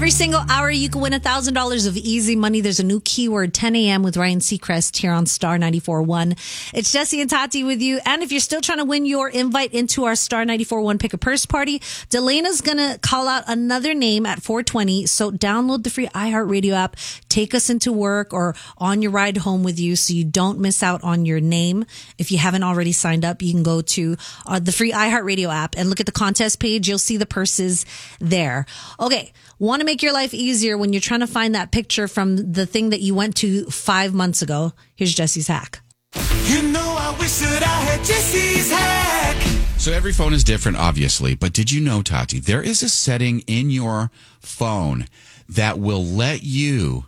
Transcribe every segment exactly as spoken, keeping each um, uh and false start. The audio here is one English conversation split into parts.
Every single hour, you can win one thousand dollars of easy money. There's a new keyword, ten a.m. with Ryan Seacrest here on Star ninety-four point one. It's Jesse and Tati with you. And if you're still trying to win your invite into our Star ninety-four point one Pick a Purse party, Delena's going to call out another name at four twenty. So download the free iHeartRadio app. Take us into work or on your ride home with you so you don't miss out on your name. If you haven't already signed up, you can go to uh, the free iHeartRadio app and look at the contest page. You'll see the purses there. Okay. Want to make your life easier when you're trying to find that picture from the thing that you went to five months ago. Here's Jesse's hack. You know, I wish that I had Jesse's hack. So every phone is different, obviously. But did you know, Tati, there is a setting in your phone that will let you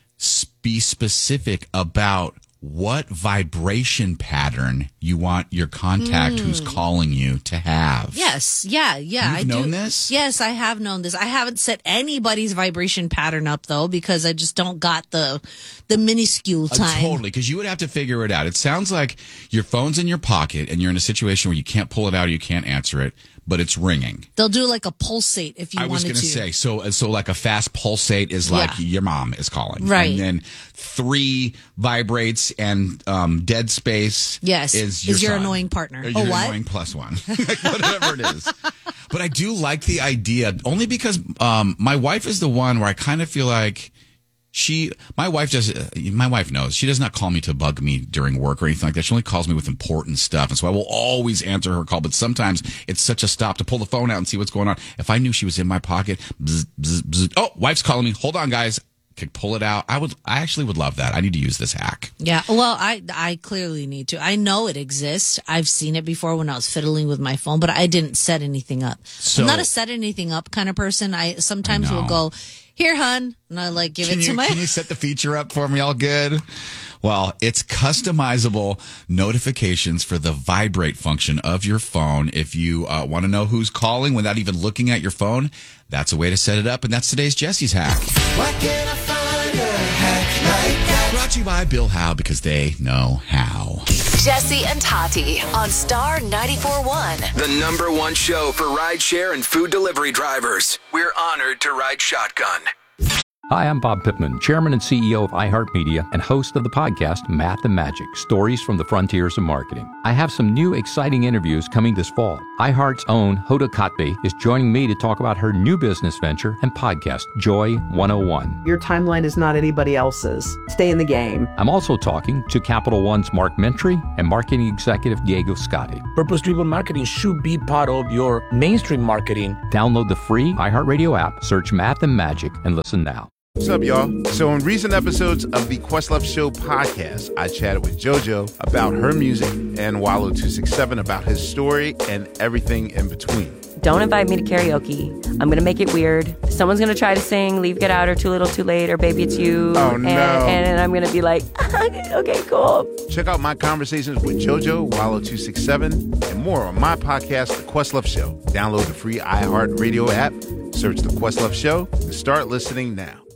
be specific about what vibration pattern you want your contact mm. who's calling you to have. Yes. Yeah. Yeah. You've I known do. this? Yes, I have known this. I haven't set anybody's vibration pattern up, though, because I just don't got the the minuscule time. Uh, totally, because you would have to figure it out. It sounds like your phone's in your pocket and you're in a situation where you can't pull it out or you can't answer it, but it's ringing. They'll do like a pulsate if you I was wanted gonna to. say, so so like a fast pulsate is like Yeah. your mom is calling. Right. And then three vibrates and um, dead space Yes, is your, is your son. annoying partner. Or Oh, your what? annoying plus one. Like, whatever it is. But I do like the idea, only because um, my wife is the one where I kind of feel like She, my wife does, my wife knows, she does not call me to bug me during work or anything like that. She only calls me with important stuff. And so I will always answer her call. But sometimes it's such a stop to pull the phone out and see what's going on. If I knew she was in my pocket, bzz, bzz, bzz, oh, wife's calling me. Hold on, guys. Could pull it out. I would, I actually would love that. I need to use this hack. Yeah. Well, I, I clearly need to. I know it exists. I've seen it before when I was fiddling with my phone, but I didn't set anything up. So, I'm not a set anything up kind of person. I sometimes I will go, here, hun, and I like give Can it you, to my. Can you set the feature up for me all good? Well, it's customizable notifications for the vibrate function of your phone. If you uh, want to know who's calling without even looking at your phone, that's a way to set it up. And that's today's Jesse's hack. Why can't I find a hack like that? Brought to you by Bill Howe, because they know how. Jesse and Tati on Star ninety-four point one. The number one show for rideshare and food delivery drivers. We're honored to ride shotgun. Hi, I'm Bob Pittman, Chairman and C E O of iHeartMedia and host of the podcast Math and Magic, Stories from the Frontiers of Marketing. I have some new exciting interviews coming this fall. iHeart's own Hoda Kotb is joining me to talk about her new business venture and podcast, Joy one oh one. Your timeline is not anybody else's. Stay in the game. I'm also talking to Capital One's Mark Mentry and marketing executive Diego Scotti. Purpose-driven marketing should be part of your mainstream marketing. Download the free iHeartRadio app, search Math and Magic, and listen now. What's up, y'all? So in recent episodes of the Questlove Show podcast, I chatted with JoJo about her music and Wallow two sixty-seven about his story and everything in between. Don't invite me to karaoke. I'm going to make it weird. Someone's going to try to sing Leave, Get Out, or Too Little, Too Late, or Baby It's You. Oh, no. And, and I'm going to be like, okay, cool. Check out my conversations with JoJo, Wallow two sixty-seven, and more on my podcast, The Questlove Show. Download the free iHeartRadio app, search The Questlove Show, and start listening now.